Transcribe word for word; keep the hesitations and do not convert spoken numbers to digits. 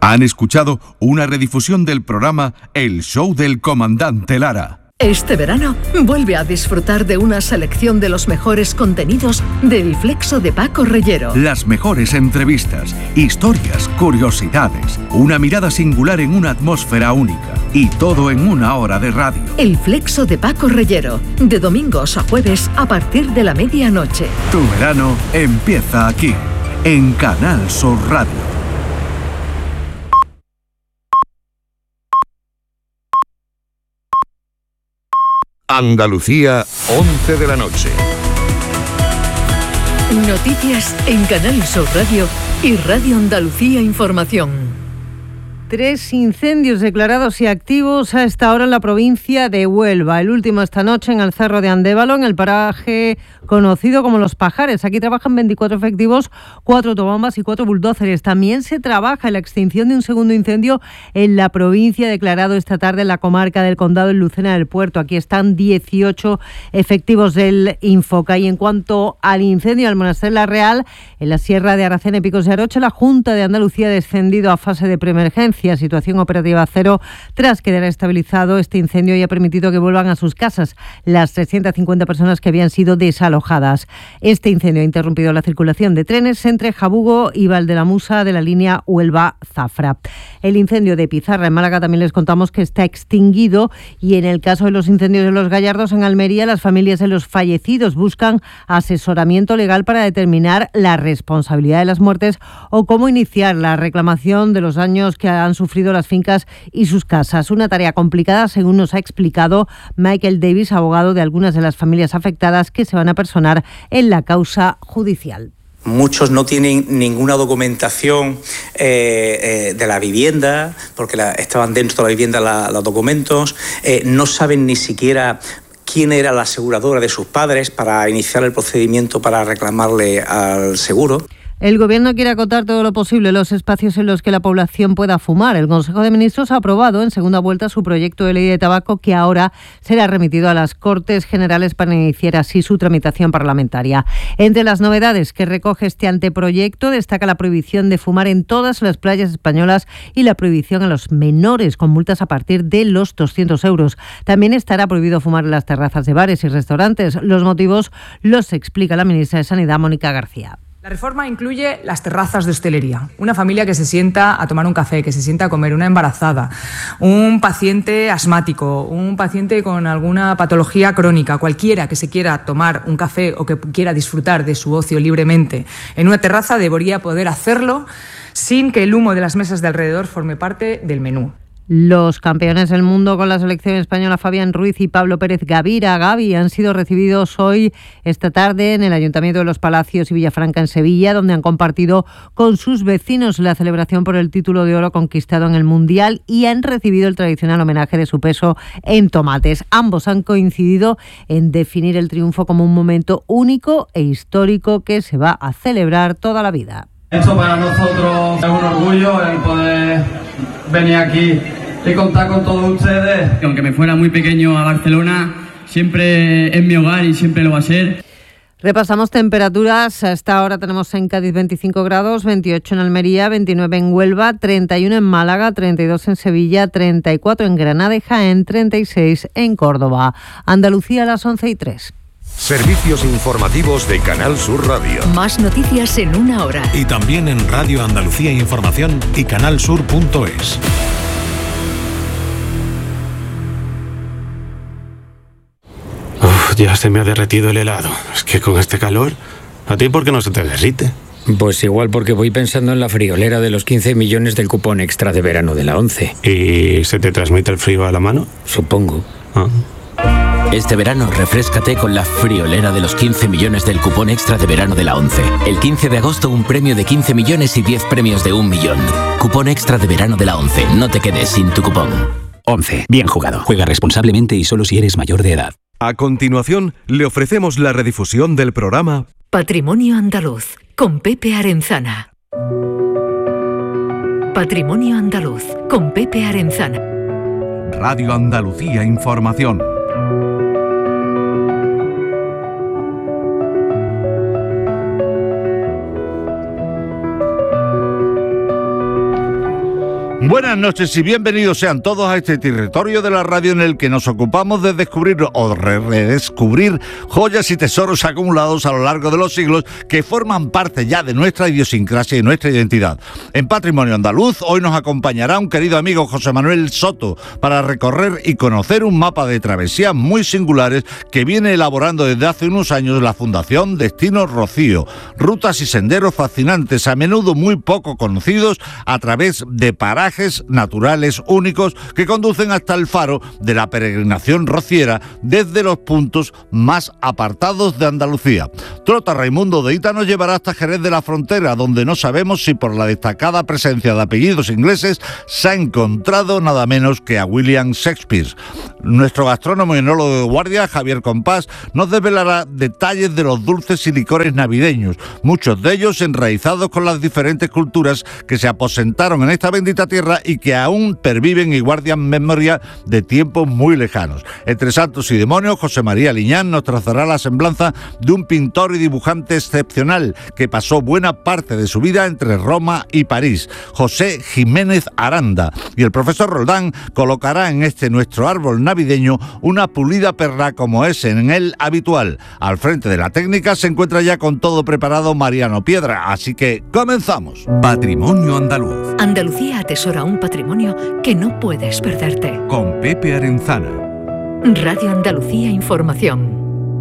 Han escuchado una redifusión del programa El Show del Comandante Lara. Este verano, vuelve a disfrutar de una selección de los mejores contenidos del Flexo de Paco Reyero. Las mejores entrevistas, historias, curiosidades, una mirada singular en una atmósfera única y todo en una hora de radio. El Flexo de Paco Reyero, de domingos a jueves a partir de la medianoche. Tu verano empieza aquí, en Canal Sur Radio. Andalucía, once de la noche. Noticias en Canal Sur Radio y Radio Andalucía Información. Tres incendios declarados y activos a esta hora en la provincia de Huelva. El último esta noche en el Cerro de Andévalo, en el paraje conocido como Los Pajares. Aquí trabajan veinticuatro efectivos, cuatro autobombas y cuatro bulldóceres. También se trabaja en la extinción de un segundo incendio en la provincia, declarado esta tarde en la comarca del Condado, en Lucena del Puerto. Aquí están dieciocho efectivos del Infoca. Y en cuanto al incendio al Monasterio La Real, en la Sierra de Aracena y Picos de Aroche, la Junta de Andalucía ha descendido a fase de preemergencia. Situación operativa cero tras quedar estabilizado este incendio y ha permitido que vuelvan a sus casas las trescientas cincuenta personas que habían sido desalojadas. Este incendio ha interrumpido la circulación de trenes entre Jabugo y Valdelamusa de la línea Huelva-Zafra. El incendio de Pizarra en Málaga también les contamos que está extinguido, y en el caso de los incendios de Los Gallardos en Almería, las familias de los fallecidos buscan asesoramiento legal para determinar la responsabilidad de las muertes o cómo iniciar la reclamación de los daños que han sufrido las fincas y sus casas. Una tarea complicada, según nos ha explicado Michael Davis, abogado de algunas de las familias afectadas que se van a personar en la causa judicial. Muchos no tienen ninguna documentación eh, eh, de la vivienda, porque la, estaban dentro de la vivienda la, los documentos, eh, no saben ni siquiera quién era la aseguradora de sus padres para iniciar el procedimiento para reclamarle al seguro. El Gobierno quiere acotar todo lo posible los espacios en los que la población pueda fumar. El Consejo de Ministros ha aprobado en segunda vuelta su proyecto de ley de tabaco, que ahora será remitido a las Cortes Generales para iniciar así su tramitación parlamentaria. Entre las novedades que recoge este anteproyecto destaca la prohibición de fumar en todas las playas españolas y la prohibición a los menores, con multas a partir de los doscientos euros. También estará prohibido fumar en las terrazas de bares y restaurantes. Los motivos los explica la ministra de Sanidad, Mónica García. La reforma incluye las terrazas de hostelería, una familia que se sienta a tomar un café, que se sienta a comer, una embarazada, un paciente asmático, un paciente con alguna patología crónica, cualquiera que se quiera tomar un café o que quiera disfrutar de su ocio libremente en una terraza debería poder hacerlo sin que el humo de las mesas de alrededor forme parte del menú. Los campeones del mundo con la selección española, Fabián Ruiz y Pablo Pérez Gavira, Gavi, han sido recibidos hoy, esta tarde, en el Ayuntamiento de Los Palacios y Villafranca, en Sevilla, donde han compartido con sus vecinos la celebración por el título de oro conquistado en el Mundial y han recibido el tradicional homenaje de su peso en tomates. Ambos han coincidido en definir el triunfo como un momento único e histórico que se va a celebrar toda la vida. Esto para nosotros es un orgullo el poder venir aquí y contar con todos ustedes. Aunque me fuera muy pequeño a Barcelona, siempre es mi hogar y siempre lo va a ser. Repasamos temperaturas. A esta hora tenemos en Cádiz veinticinco grados, veintiocho en Almería, veintinueve en Huelva, treinta y uno en Málaga, treinta y dos en Sevilla, treinta y cuatro en Granada y Jaén, treinta y seis en Córdoba. Andalucía a las once y tres. Servicios informativos de Canal Sur Radio. Más noticias en una hora. Y también en Radio Andalucía Información y canalsur punto es. Uf, ya se me ha derretido el helado. Es que con este calor, ¿a ti por qué no se te derrite? Pues igual porque voy pensando en la friolera de los quince millones del cupón extra de verano de la ONCE. ¿Y se te transmite el frío a la mano? Supongo. Ah. Este verano refréscate con la friolera de los quince millones del cupón extra de verano de la ONCE. El quince de agosto un premio de quince millones y diez premios de un millón. Cupón extra de verano de la ONCE. No te quedes sin tu cupón. ONCE. Bien jugado. Juega responsablemente y solo si eres mayor de edad. A continuación, le ofrecemos la redifusión del programa Patrimonio Andaluz, con Pepe Arenzana. Patrimonio Andaluz, con Pepe Arenzana. Radio Andalucía Información. Buenas noches y bienvenidos sean todos a este territorio de la radio en el que nos ocupamos de descubrir o redescubrir joyas y tesoros acumulados a lo largo de los siglos que forman parte ya de nuestra idiosincrasia y nuestra identidad. En Patrimonio Andaluz hoy nos acompañará un querido amigo José Manuel Soto para recorrer y conocer un mapa de travesías muy singulares que viene elaborando desde hace unos años la Fundación Destino Rocío. Rutas y senderos fascinantes, a menudo muy poco conocidos, a través de parajes naturales únicos que conducen hasta el faro de la peregrinación rociera desde los puntos más apartados de Andalucía. Trota Raimundo de Ita nos llevará hasta Jerez de la Frontera, donde no sabemos si por la destacada presencia de apellidos ingleses se ha encontrado nada menos que a William Shakespeare. Nuestro gastrónomo y enólogo de guardia, Javier Compás, nos desvelará detalles de los dulces y licores navideños, muchos de ellos enraizados con las diferentes culturas que se aposentaron en esta bendita tierra y que aún perviven y guardan memoria de tiempos muy lejanos. Entre santos y demonios, José María Liñán nos trazará la semblanza de un pintor y dibujante excepcional que pasó buena parte de su vida entre Roma y París, José Jiménez Aranda. Y el profesor Roldán colocará en este nuestro árbol navideño una pulida perla como es en él habitual. Al frente de la técnica se encuentra ya con todo preparado Mariano Piedra, así que comenzamos. Patrimonio Andaluz. Andalucía atesora un patrimonio que no puedes perderte. Con Pepe Arenzana. Radio Andalucía Información.